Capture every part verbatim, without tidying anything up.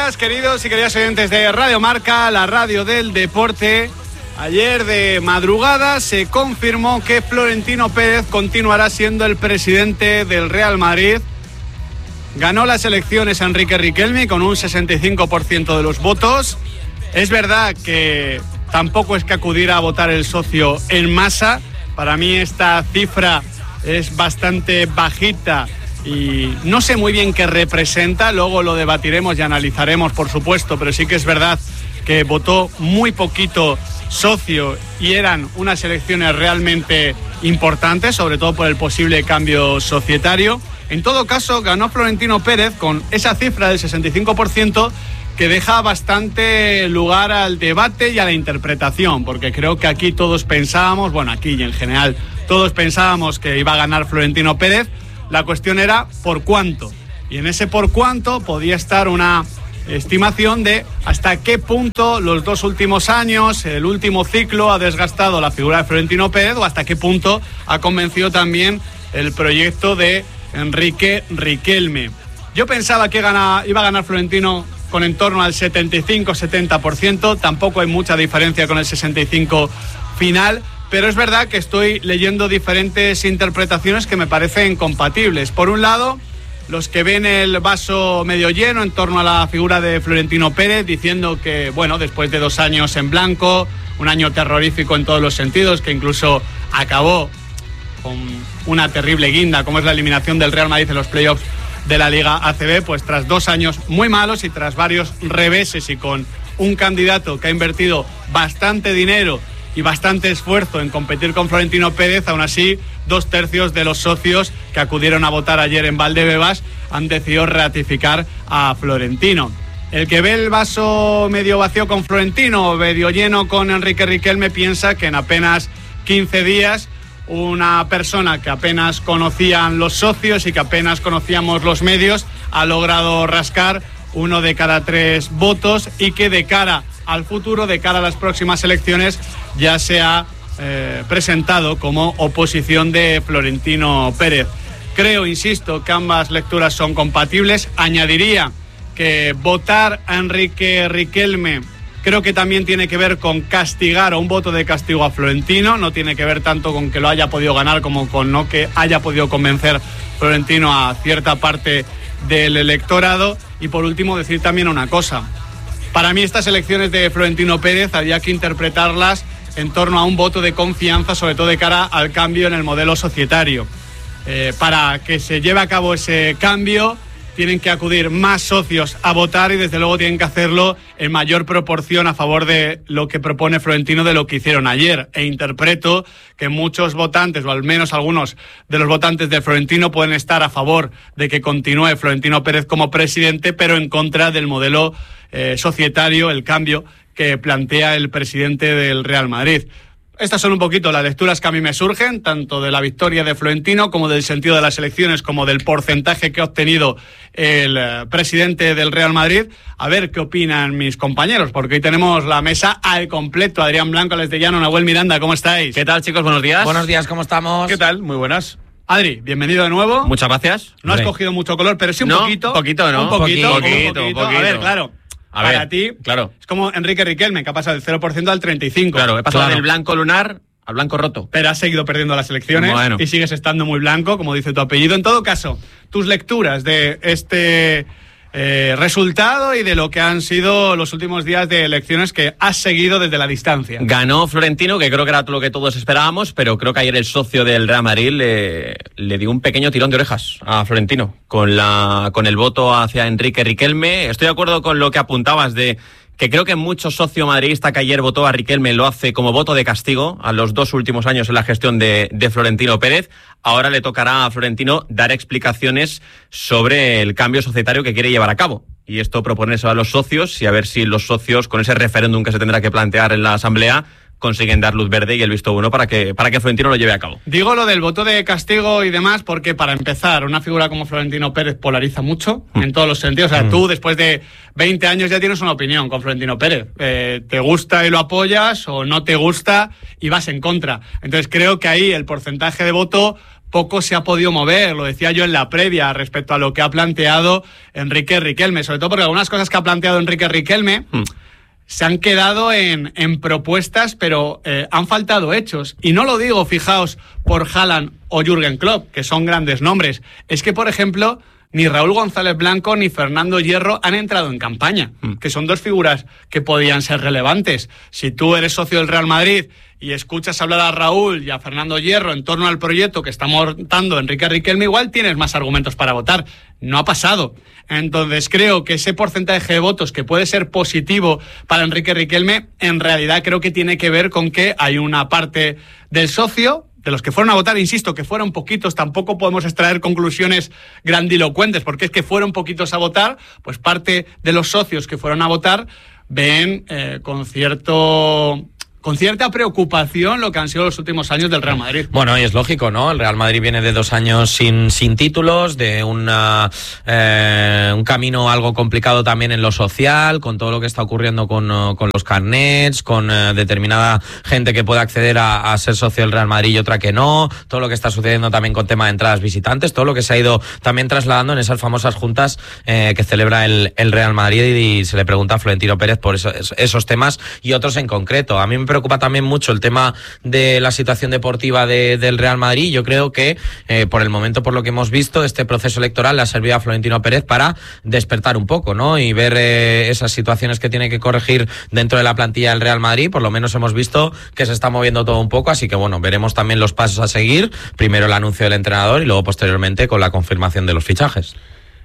días, queridos y queridas oyentes de Radio Marca, la radio del deporte. Ayer de madrugada se confirmó que Florentino Pérez continuará siendo el presidente del Real Madrid. Ganó las elecciones Enrique Riquelme con un sesenta y cinco por ciento de los votos. Es verdad que tampoco es que acudiera a votar el socio en masa. Para mí esta cifra es bastante bajita y no sé muy bien qué representa. Luego lo debatiremos y analizaremos, por supuesto, pero sí que es verdad que votó muy poquito socio y eran unas elecciones realmente importantes, sobre todo por el posible cambio societario. En todo caso, ganó Florentino Pérez con esa cifra del sesenta y cinco por ciento que deja bastante lugar al debate y a la interpretación, porque creo que aquí todos pensábamos, bueno, aquí y en general, todos pensábamos que iba a ganar Florentino Pérez. La cuestión era por cuánto, y en ese por cuánto podía estar una estimación de hasta qué punto los dos últimos años, el último ciclo, ha desgastado la figura de Florentino Pérez, o hasta qué punto ha convencido también el proyecto de Enrique Riquelme. Yo pensaba que gana, iba a ganar Florentino con en torno al setenta y cinco setenta por ciento, tampoco hay mucha diferencia con el sesenta y cinco por ciento final, pero es verdad que estoy leyendo diferentes interpretaciones que me parecen compatibles. Por un lado, los que ven el vaso medio lleno en torno a la figura de Florentino Pérez, diciendo que, bueno, después de dos años en blanco, un año terrorífico en todos los sentidos, que incluso acabó con una terrible guinda, como es la eliminación del Real Madrid en los playoffs de la Liga A C B, pues tras dos años muy malos y tras varios reveses y con un candidato que ha invertido bastante dinero y bastante esfuerzo en competir con Florentino Pérez, aún así dos tercios de los socios que acudieron a votar ayer en Valdebebas han decidido ratificar a Florentino. El que ve el vaso medio vacío con Florentino o medio lleno con Enrique Riquelme piensa que en apenas quince días una persona que apenas conocían los socios y que apenas conocíamos los medios ha logrado rascar uno de cada tres votos y que de cara al futuro, de cara a las próximas elecciones, ya se ha eh, presentado como oposición de Florentino Pérez. Creo, insisto, que ambas lecturas son compatibles. Añadiría que votar a Enrique Riquelme creo que también tiene que ver con castigar o un voto de castigo a Florentino, no tiene que ver tanto con que lo haya podido ganar como con no que haya podido convencer Florentino a cierta parte del electorado. Y por último decir también una cosa, para mí estas elecciones de Florentino Pérez había que interpretarlas en torno a un voto de confianza, sobre todo de cara al cambio en el modelo societario. Eh, para que se lleve a cabo ese cambio tienen que acudir más socios a votar y desde luego tienen que hacerlo en mayor proporción a favor de lo que propone Florentino de lo que hicieron ayer. E interpreto que muchos votantes, o al menos algunos de los votantes de Florentino, pueden estar a favor de que continúe Florentino Pérez como presidente, pero en contra del modelo eh, societario, el cambio que plantea el presidente del Real Madrid. Estas son un poquito las lecturas que a mí me surgen, tanto de la victoria de Florentino como del sentido de las elecciones, como del porcentaje que ha obtenido el eh, presidente del Real Madrid. A ver qué opinan mis compañeros, porque hoy tenemos la mesa al completo. Adrián Blanco, Alex de Llano, Nahuel Miranda, ¿cómo estáis? ¿Qué tal, chicos? Buenos días. Buenos días, ¿cómo estamos? ¿Qué tal? Muy buenas. Adri, bienvenido de nuevo. Muchas gracias. No has cogido mucho color, pero sí un no, poquito. Un poquito, ¿no? Un poquito, un poquito, poquito, un poquito. poquito. A ver, claro. A para ver, ti, claro. Es como Enrique Riquelme, que ha pasado del cero por ciento al treinta y cinco por ciento. Claro, he pasado claro. del blanco lunar al blanco roto. Pero has seguido perdiendo las elecciones bueno. y sigues estando muy blanco, como dice tu apellido. En todo caso, tus lecturas de este eh, resultado y de lo que han sido los últimos días de elecciones que has seguido desde la distancia. Ganó Florentino, que creo que era lo que todos esperábamos, pero creo que ayer el socio del Real Madrid le, le dio un pequeño tirón de orejas a Florentino con, la, con el voto hacia Enrique Riquelme. Estoy de acuerdo con lo que apuntabas de que creo que mucho socio madridista que ayer votó a Riquelme lo hace como voto de castigo a los dos últimos años en la gestión de, de Florentino Pérez. Ahora le tocará a Florentino dar explicaciones sobre el cambio societario que quiere llevar a cabo. Y esto proponerse a los socios y a ver si los socios, con ese referéndum que se tendrá que plantear en la Asamblea, consiguen dar luz verde y el visto bueno para que, para que Florentino lo lleve a cabo. Digo lo del voto de castigo y demás porque, para empezar, una figura como Florentino Pérez polariza mucho mm. en todos los sentidos. O sea, mm. tú después de veinte años ya tienes una opinión con Florentino Pérez. Eh, te gusta y lo apoyas o no te gusta y vas en contra. Entonces creo que ahí el porcentaje de voto poco se ha podido mover, lo decía yo en la previa, respecto a lo que ha planteado Enrique Riquelme, sobre todo porque algunas cosas que ha planteado Enrique Riquelme mm. se han quedado en, en propuestas, pero eh, han faltado hechos. Y no lo digo, fijaos, por Haaland o Jürgen Klopp, que son grandes nombres. Es que, por ejemplo, ni Raúl González Blanco ni Fernando Hierro han entrado en campaña, mm. que son dos figuras que podían ser relevantes. Si tú eres socio del Real Madrid y escuchas hablar a Raúl y a Fernando Hierro en torno al proyecto que está montando Enrique Riquelme, igual tienes más argumentos para votar. No ha pasado. Entonces creo que ese porcentaje de votos que puede ser positivo para Enrique Riquelme, en realidad creo que tiene que ver con que hay una parte del socio, de los que fueron a votar, insisto, que fueron poquitos, tampoco podemos extraer conclusiones grandilocuentes, porque es que fueron poquitos a votar, pues parte de los socios que fueron a votar ven eh, con cierto... con cierta preocupación lo que han sido los últimos años del Real Madrid. Bueno, y es lógico, ¿no? El Real Madrid viene de dos años sin, sin títulos, de una, eh, un camino algo complicado también en lo social, con todo lo que está ocurriendo con, con los carnets, con eh, determinada gente que puede acceder a, a ser socio del Real Madrid y otra que no, todo lo que está sucediendo también con tema de entradas visitantes, todo lo que se ha ido también trasladando en esas famosas juntas eh, que celebra el, el Real Madrid, y se le pregunta a Florentino Pérez por eso, esos temas y otros en concreto. A mí me preocupa también mucho el tema de la situación deportiva de, del Real Madrid. Yo creo que eh, por el momento, por lo que hemos visto, este proceso electoral le ha servido a Florentino Pérez para despertar un poco, ¿no? Y ver eh, esas situaciones que tiene que corregir dentro de la plantilla del Real Madrid. Por lo menos hemos visto que se está moviendo todo un poco, así que bueno, veremos también los pasos a seguir. Primero el anuncio del entrenador y luego posteriormente con la confirmación de los fichajes.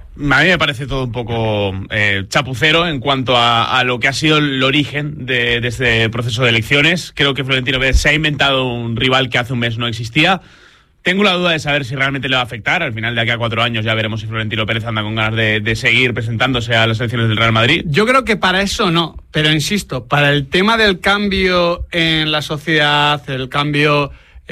A mí me parece todo un poco eh, chapucero en cuanto a, a lo que ha sido el origen de, de este proceso de elecciones. Creo que Florentino Pérez se ha inventado un rival que hace un mes no existía. Tengo la duda de saber si realmente le va a afectar. Al final, de aquí a cuatro años, ya veremos si Florentino Pérez anda con ganas de, de seguir presentándose a las elecciones del Real Madrid. Yo creo que para eso no, pero insisto, para el tema del cambio en la sociedad, el cambio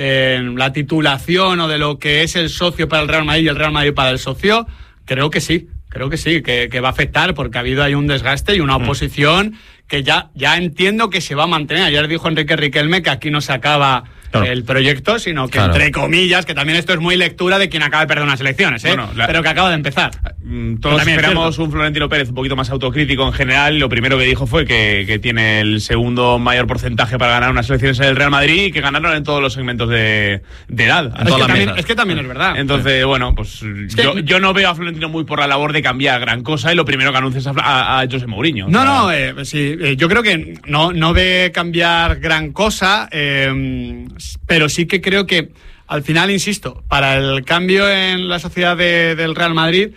en la titulación o de lo que es el socio para el Real Madrid y el Real Madrid para el socio, creo que sí, creo que sí, que, que va a afectar, porque ha habido ahí un desgaste y una oposición mm. que ya, ya entiendo que se va a mantener. Ayer dijo Enrique Riquelme que aquí no se acaba claro. el proyecto, sino que, claro. entre comillas, que también esto es muy lectura de quien acaba de perder unas elecciones, ¿eh? Bueno, la... pero que acaba de empezar. Todos esperamos un Florentino Pérez un poquito más autocrítico en general. Lo primero que dijo fue que, que tiene el segundo mayor porcentaje para ganar unas elecciones en el Real Madrid y que ganaron en todos los segmentos de, de edad. Es que, también, es que también es verdad. Entonces, bueno, pues yo, que... yo no veo a Florentino muy por la labor de cambiar gran cosa, y lo primero que anuncia es a, a, a José Mourinho. No, o sea... no, eh, sí, eh, yo creo que no, no ve cambiar gran cosa, eh, pero sí que creo que al final, insisto, para el cambio en la sociedad de, del Real Madrid,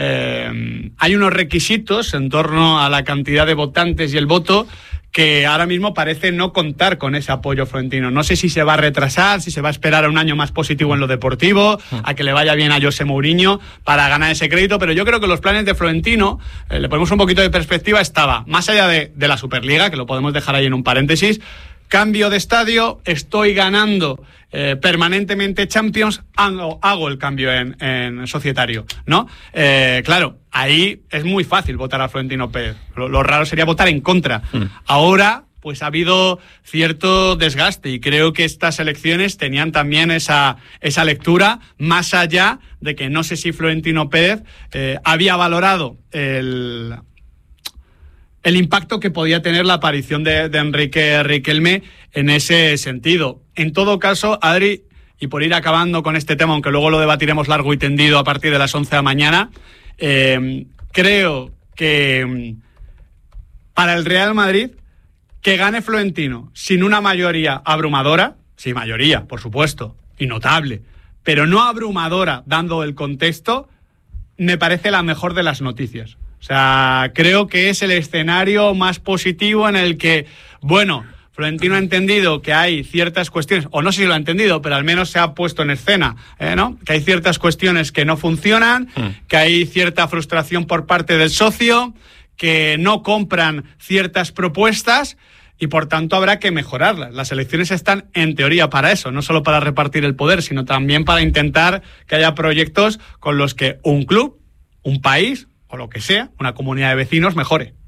Eh, hay unos requisitos en torno a la cantidad de votantes y el voto que ahora mismo parece no contar con ese apoyo florentino. No sé si se va a retrasar, si se va a esperar a un año más positivo en lo deportivo, a que le vaya bien a José Mourinho para ganar ese crédito, pero yo creo que los planes de Florentino, eh, le ponemos un poquito de perspectiva, estaba más allá de, de la Superliga, que lo podemos dejar ahí en un paréntesis. Cambio de estadio, estoy ganando eh, permanentemente Champions, hago, hago el cambio en, en societario, ¿no? Eh, claro, ahí es muy fácil votar a Florentino Pérez. Lo, lo raro sería votar en contra. Mm. Ahora, pues ha habido cierto desgaste y creo que estas elecciones tenían también esa, esa lectura, más allá de que no sé si Florentino Pérez eh, había valorado el... el impacto que podía tener la aparición de, de Enrique Riquelme en ese sentido. En todo caso, Adri, y por ir acabando con este tema, aunque luego lo debatiremos largo y tendido a partir de las once de la mañana, eh, creo que para el Real Madrid, que gane Florentino sin una mayoría abrumadora, sí, mayoría, por supuesto, y notable, pero no abrumadora dando el contexto, me parece la mejor de las noticias. O sea, creo que es el escenario más positivo en el que, bueno, Florentino ha entendido que hay ciertas cuestiones, o no sé si lo ha entendido, pero al menos se ha puesto en escena, ¿eh, ¿no? Que hay ciertas cuestiones que no funcionan, mm. que hay cierta frustración por parte del socio, que no compran ciertas propuestas y por tanto habrá que mejorarlas. Las elecciones están en teoría para eso, no solo para repartir el poder, sino también para intentar que haya proyectos con los que un club, un país o lo que sea, una comunidad de vecinos mejore.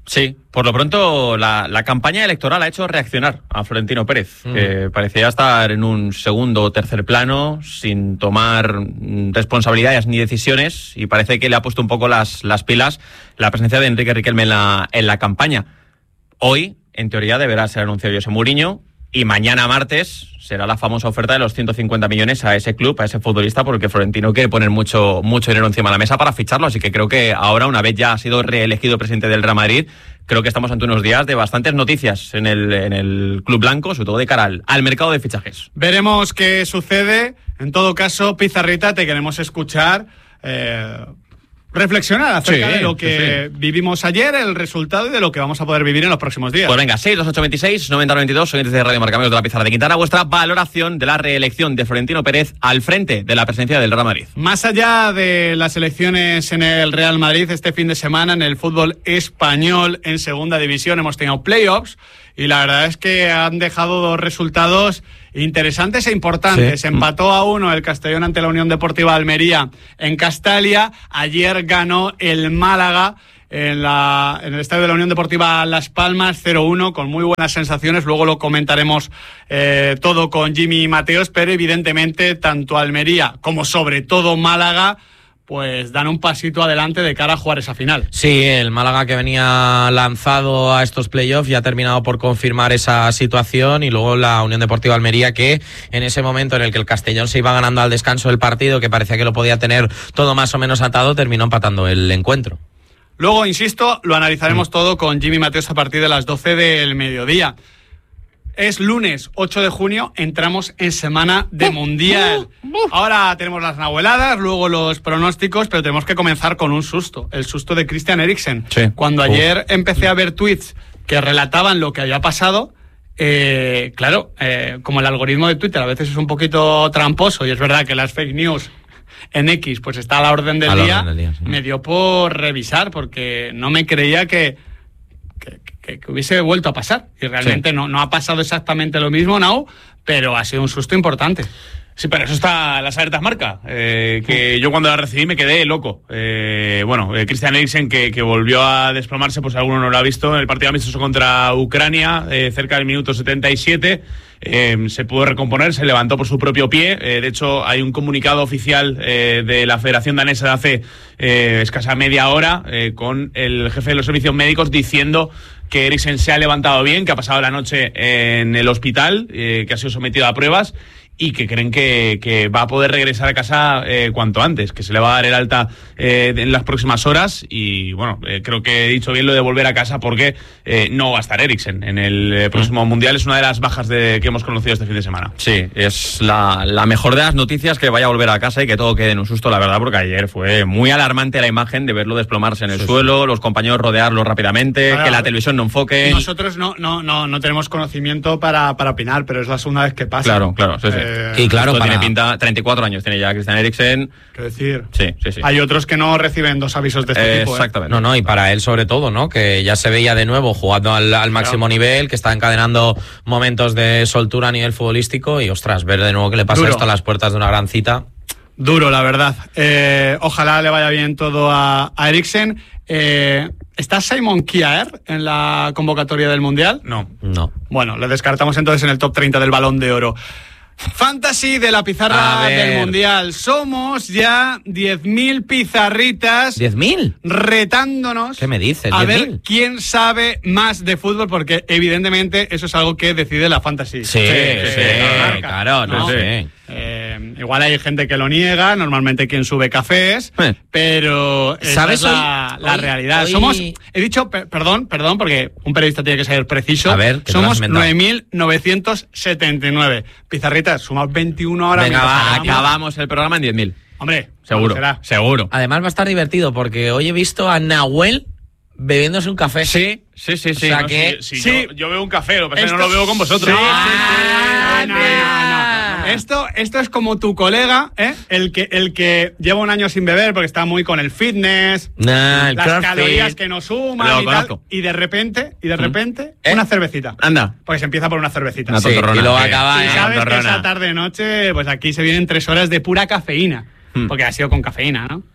Sí, por lo pronto la, la campaña electoral ha hecho reaccionar a Florentino Pérez, mm. que parecía estar en un segundo o tercer plano, sin tomar responsabilidades ni decisiones, y parece que le ha puesto un poco las, las pilas la presencia de Enrique Riquelme en la, en la campaña. Hoy, en teoría, deberá ser anunciado José Mourinho, y mañana martes será la famosa oferta de los ciento cincuenta millones a ese club, a ese futbolista, porque Florentino quiere poner mucho, mucho dinero encima de la mesa para ficharlo. Así que creo que ahora, una vez ya ha sido reelegido presidente del Real Madrid, creo que estamos ante unos días de bastantes noticias en el, en el club blanco, sobre todo de cara al, al mercado de fichajes. Veremos qué sucede. En todo caso, Pizarrita, te queremos escuchar eh, reflexionar acerca sí, de lo que sí. vivimos ayer, el resultado y de lo que vamos a poder vivir en los próximos días. Pues venga, seis dos ocho veintiséis noventa noventa y dos, oyentes de Radio Marca, amigos de la Pizarra de Quintana, vuestra valoración de la reelección de Florentino Pérez al frente de la presidencia del Real Madrid. Más allá de las elecciones en el Real Madrid, este fin de semana en el fútbol español en segunda división hemos tenido playoffs y la verdad es que han dejado dos resultados interesantes e importantes. Sí. Empató a uno el Castellón ante la Unión Deportiva Almería en Castalia. Ayer ganó el Málaga en, la, en el estadio de la Unión Deportiva Las Palmas cero uno con muy buenas sensaciones. Luego lo comentaremos eh, todo con Jimmy Mateos, pero evidentemente tanto Almería como sobre todo Málaga pues dan un pasito adelante de cara a jugar esa final. Sí, el Málaga que venía lanzado a estos playoffs ya ha terminado por confirmar esa situación, y luego la Unión Deportiva Almería, que en ese momento en el que el Castellón se iba ganando al descanso del partido, que parecía que lo podía tener todo más o menos atado, terminó empatando el encuentro. Luego, insisto, lo analizaremos mm. todo con Jimmy Mateos a partir de las doce del mediodía. Es lunes ocho de junio, entramos en semana de Mundial. Ahora tenemos las nahueladas, luego los pronósticos, pero tenemos que comenzar con un susto, el susto de Christian Eriksen. Sí. Cuando ayer empecé a ver tweets que relataban lo que había pasado, eh, claro, eh, como el algoritmo de Twitter a veces es un poquito tramposo, y es verdad que las fake news en X pues está a la orden del a día, orden del día sí. Me dio por revisar porque no me creía que... que Que, que hubiese vuelto a pasar, y realmente sí. no, no ha pasado exactamente lo mismo, no, pero ha sido un susto importante. Sí, pero eso está las alertas marca, eh, que yo cuando la recibí me quedé loco. Eh, bueno, eh, Christian Eriksen que, que volvió a desplomarse, pues alguno no lo ha visto, en el partido amistoso contra Ucrania, eh, cerca del minuto setenta y siete, eh, se pudo recomponer, se levantó por su propio pie. Eh, de hecho, hay un comunicado oficial eh, de la Federación Danesa de hace eh, escasa media hora, eh, con el jefe de los servicios médicos diciendo que Eriksen se ha levantado bien, que ha pasado la noche en el hospital, eh, que ha sido sometido a pruebas, y que creen que, que va a poder regresar a casa eh, cuanto antes, que se le va a dar el alta eh, en las próximas horas. Y bueno, eh, creo que he dicho bien lo de volver a casa, porque eh, no va a estar Eriksen en el eh, próximo mm. Mundial. Es una de las bajas de, que hemos conocido este fin de semana. Sí, es la, la mejor de las noticias, que vaya a volver a casa y que todo quede en un susto, la verdad, porque ayer fue muy alarmante la imagen de verlo desplomarse en el sí, suelo, sí. los compañeros rodearlo rápidamente, claro, que la televisión no enfoque. Nosotros no, no, no, no tenemos conocimiento para, para opinar, pero es la segunda vez que pasa. Claro, claro, sí, sí. Eh, y claro, para... tiene pinta, treinta y cuatro años tiene ya Christian Eriksen. ¿Qué decir? Sí, sí, sí. Hay otros que no reciben dos avisos de este eh, tipo. Exactamente. ¿eh? No, no, y para él sobre todo, ¿no? Que ya se veía de nuevo jugando al, al máximo claro. nivel, que está encadenando momentos de soltura a nivel futbolístico, y ostras, ver de nuevo que le pasa Duro. esto a las puertas de una gran cita. Duro, la verdad. Eh, ojalá le vaya bien todo a, a Eriksen. Eh, ¿Está Simon Kjaer en la convocatoria del Mundial? No. No. Bueno, le descartamos entonces en el top treinta del Balón de Oro. Fantasy de la pizarra del Mundial. Somos ya diez mil pizarritas. ¿diez mil? Retándonos. ¿Qué me dices? A ver quién sabe más de fútbol, porque evidentemente eso es algo que decide la Fantasy. Sí, sí, sí, sí claro, no, ¿no? Sí. Eh, igual hay gente que lo niega, normalmente quien sube cafés, eh. pero esa ¿Sabes es la, hoy, la hoy, realidad. Hoy... Somos, he dicho, per, perdón, perdón, porque un periodista tiene que ser preciso. A ver, somos nueve mil novecientos setenta y nueve. Pizarritas, sumamos veintiuno ahora. Venga, va, acabamos el programa en diez mil. Hombre, seguro, será? seguro. Además va a estar divertido, porque hoy he visto a Nahuel bebiéndose un café. Sí, sí, sí, sí. O sea no, que, sí, sí, sí. Yo, yo veo un café, lo que pasa es que no lo veo con vosotros. Sí, sí, sí. No, no, no. Esto, esto es como tu colega, ¿eh? El que, el que lleva un año sin beber porque está muy con el fitness, nah, el las crossfit. calorías que no suman lo y conozco. tal, y de repente, y de repente, ¿Eh? una cervecita. Anda. Porque se empieza por una cervecita. Una sí, tontorrona. y luego Sí. acaba Y en sabes tontorrona. que esa tarde-noche, pues aquí se vienen tres horas de pura cafeína. Hmm. Porque ha sido con cafeína, ¿no?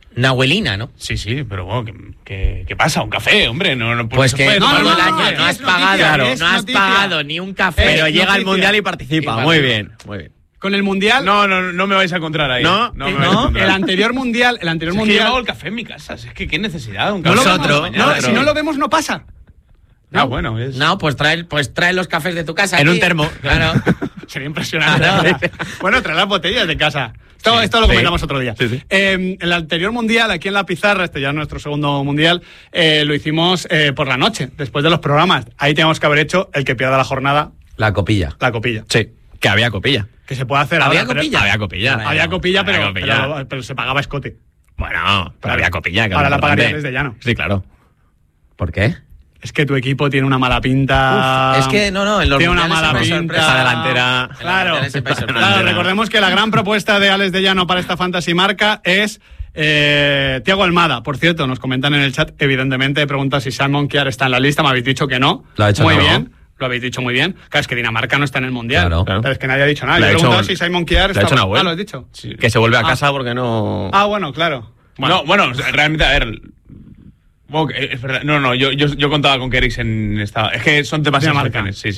Nahuelina, ¿no? Sí, sí, pero bueno, ¿qué, qué, qué pasa? ¿Un café, hombre? No, no, Pues que no, todo no, el no, año no, no has es pagado, noticia, no es has noticia. pagado ni un café. Pero Es llega al noticia. Mundial y participa. Y Muy vale. bien, muy bien. Con el Mundial... No, no, no me vais a encontrar ahí. ¿No? no, eh, me vais a no, encontrar. el anterior Mundial... El anterior Es que yo mundial hago el café en mi casa. Es que qué necesidad de un no café. lo Es vemos, otro, no, otro. si no lo vemos, no pasa. Ah, bueno, es... No, pues trae, pues trae los cafés de tu casa. En aquí. un termo. Claro. Sería impresionante. Claro. ¿Verdad? Bueno, traer las botellas de casa. Esto, Sí, esto lo sí. comentamos otro día. Sí, sí. Eh, el anterior mundial, aquí en la pizarra, este ya es nuestro segundo mundial, eh, lo hicimos eh, por la noche, después de los programas. Ahí teníamos que haber hecho el que pierda la jornada, La copilla. la copilla. Sí, que había copilla. Que se puede hacer ¿Había ahora, pero- copilla? Había copilla. Ahora Había copilla, Había pero, copilla. pero, pero se pagaba escote. Bueno, pero había copilla. que Ahora era la pagaría importante. desde llano. Sí, claro. ¿Por qué? Es que tu equipo tiene una mala pinta. Uf, es que no, no, en los Tiene una mundiales mala siempre hay pinta. sorpresa. Esa delantera. En los Claro, mundiales siempre hay sorpresa. claro, recordemos que la gran propuesta de Alex de Llano para esta fantasy marca es eh, Thiago Almada. Por cierto, nos comentan en el chat, evidentemente, pregunta si Simon Kjær está en la lista. Me habéis dicho que no. Lo ha dicho muy que no. bien. Lo habéis dicho muy bien. Claro, es que Dinamarca no está en el Mundial. Claro. Pero es que nadie ha dicho nada. Lo Yo ha he hecho- preguntado si Simon Kjær lo ha está... hecho Nahuel. Ah, ¿lo has dicho? Sí. Que se vuelve a Ah. casa porque no. Ah, bueno, claro. No, bueno, realmente, a ver... Bueno, que- es verdad. No, no, yo, yo, yo contaba con que Eriksen estaba... Es que son demasiadas Dinamarca. opciones, sí,